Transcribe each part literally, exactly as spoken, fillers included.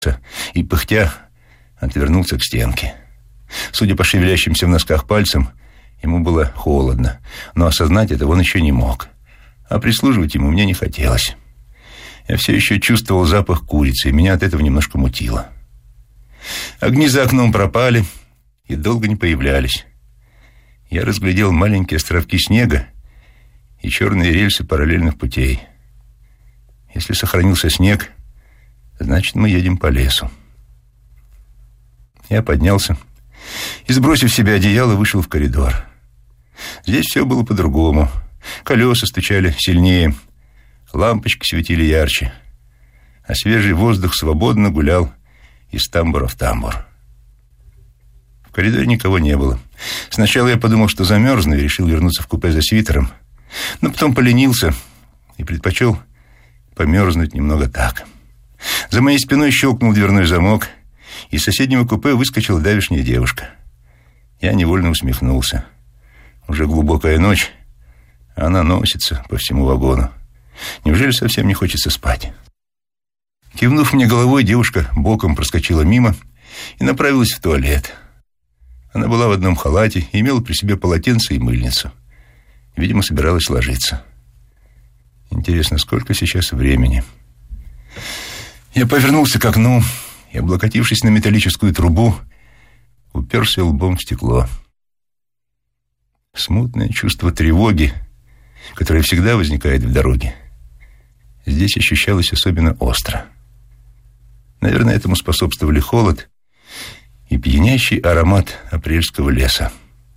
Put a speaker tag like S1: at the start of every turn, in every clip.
S1: и, пыхтя, отвернулся к стенке. Судя по шевелящимся в носках пальцам, ему было холодно, но осознать этого он еще не мог. А прислуживать ему мне не хотелось. Я все еще чувствовал запах курицы, и меня от этого немножко мутило. Огни за окном пропали и долго не появлялись. Я разглядел маленькие островки снега и черные рельсы параллельных путей. Если сохранился снег, значит, мы едем по лесу. Я поднялся и, сбросив с себя одеяло, вышел в коридор. Здесь все было по-другому. Колеса стучали сильнее, лампочки светили ярче, а свежий воздух свободно гулял из тамбура в тамбур. В коридоре никого не было. Сначала я подумал, что замерзну, и решил вернуться в купе за свитером, но потом поленился и предпочел померзнуть немного так. За моей спиной щелкнул дверной замок, и из соседнего купе выскочила давешняя девушка. Я невольно усмехнулся. Уже глубокая ночь, а она носится по всему вагону. Неужели совсем не хочется спать? Кивнув мне головой, девушка боком проскочила мимо и направилась в туалет. Она была в одном халате и имела при себе полотенце и мыльницу. Видимо, собиралась ложиться. Интересно, сколько сейчас времени? Я повернулся к окну и, облокотившись на металлическую трубу, уперся лбом в стекло. Смутное чувство тревоги, которое всегда возникает в дороге, здесь ощущалось особенно остро. Наверное, этому способствовали холод и пьянящий аромат апрельского леса.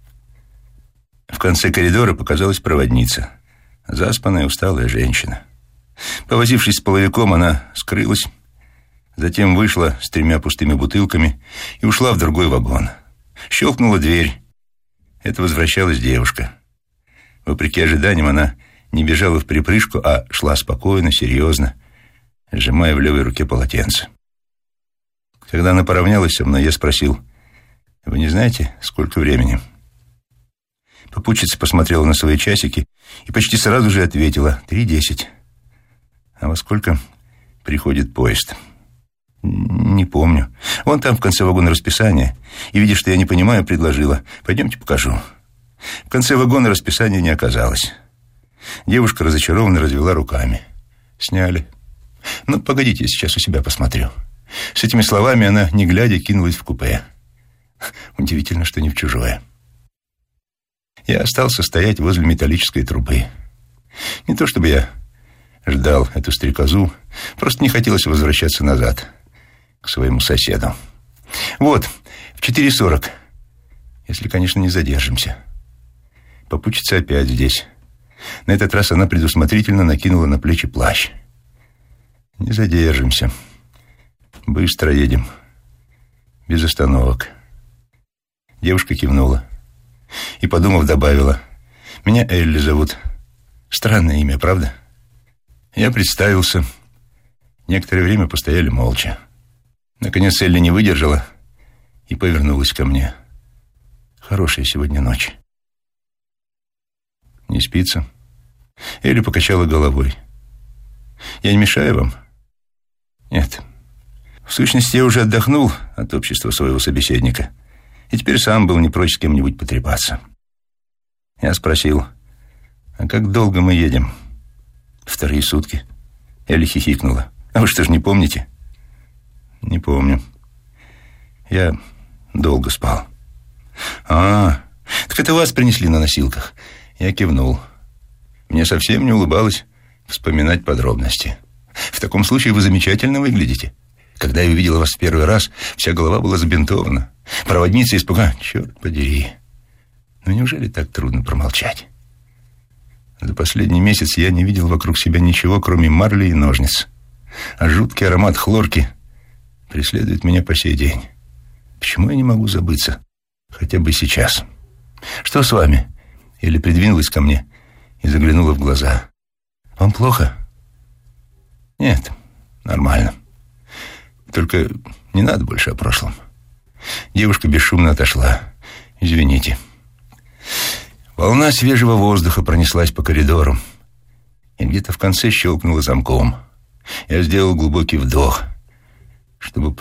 S1: В конце коридора показалась проводница, заспанная, усталая женщина. Повозившись с половиком, она скрылась, затем вышла с тремя пустыми бутылками и ушла в другой вагон. Щелкнула дверь. Это возвращалась девушка. Вопреки ожиданиям, она не бежала вприпрыжку, а шла спокойно, серьезно, сжимая в левой руке полотенце. Когда она поравнялась со мной, я спросил: «Вы не знаете, сколько времени?» Попутчица посмотрела на свои часики и почти сразу же ответила: «Три десять». «А во сколько приходит поезд?» «Не помню. Вон там в конце вагона расписание». И, видя, что я не понимаю, предложила: «Пойдемте покажу». В конце вагона расписания не оказалось. Девушка разочарованно развела руками. «Сняли». «Ну, погодите, я сейчас у себя посмотрю». С этими словами она, не глядя, кинулась в купе. Удивительно, что не в чужое. Я остался стоять возле металлической трубы. Не то чтобы я ждал эту стрекозу, просто не хотелось возвращаться назад, к своему соседу. Вот, в четыре сорок, если, конечно, не задержимся. Попутчица опять здесь. На этот раз она предусмотрительно накинула на плечи плащ. Не задержимся. Быстро едем. Без остановок. Девушка кивнула и, подумав, добавила: «Меня Элли зовут». Странное имя, правда? Я представился. Некоторое время постояли молча. Наконец Элли не выдержала и повернулась ко мне. «Хорошая сегодня ночь». «Не спится?» Элли покачала головой. «Я не мешаю вам?» «Нет. В сущности, я уже отдохнул от общества своего собеседника и теперь сам был не прочь с кем-нибудь потрепаться». Я спросил: «А как долго мы едем?» «Вторые сутки». Элли хихикнула. «А вы что ж не помните?» «Не помню. Я долго спал». «А, так это вас принесли на носилках?» Я кивнул. Мне совсем не улыбалось вспоминать подробности. «В таком случае вы замечательно выглядите. Когда я увидела вас в первый раз, вся голова была забинтована. Проводница испугалась. Черт подери. Но неужели так трудно промолчать? За последний месяц я не видел вокруг себя ничего, кроме марли и ножниц. А жуткий аромат хлорки преследует меня по сей день. Почему я не могу забыться? Хотя бы сейчас. Что с вами?» Элли придвинулась ко мне и заглянула в глаза. «Вам плохо?» «Нет, нормально. Только не надо больше о прошлом». Девушка бесшумно отошла. «Извините». Волна свежего воздуха пронеслась по коридору и где-то в конце щелкнула замком. Я сделал глубокий вдох, чтобы